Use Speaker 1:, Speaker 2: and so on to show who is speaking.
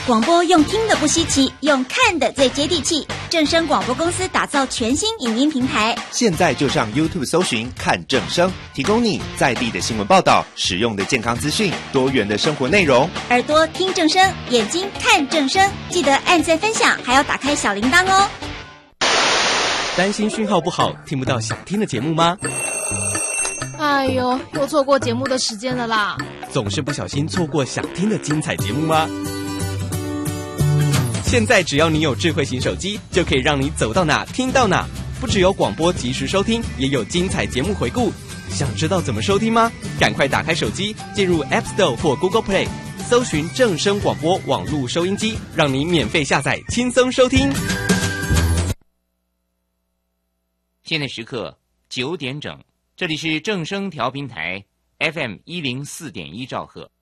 Speaker 1: 广播用听的不稀奇，用看的最接地气。正声广播公司打造全新影音平台，
Speaker 2: 现在就上 YouTube 搜寻看正声，提供你在地的新闻报道、实用的健康资讯、多元的生活内容。
Speaker 1: 耳朵听正声，眼睛看正声，记得按赞分享，还要打开小铃铛哦。
Speaker 3: 担心讯号不好，听不到想听的节目吗？
Speaker 4: 哎呦，又错过节目的时间了啦！
Speaker 3: 总是不小心错过想听的精彩节目吗？现在只要你有智慧型手机，就可以让你走到哪听到哪。不只有广播及时收听，也有精彩节目回顾。想知道怎么收听吗？赶快打开手机，进入 App Store 或 Google Play， 搜寻正声广播网络收音机，让你免费下载，轻松收听。
Speaker 5: 现在时刻9点整，这里是正声调频台 FM104.1兆赫。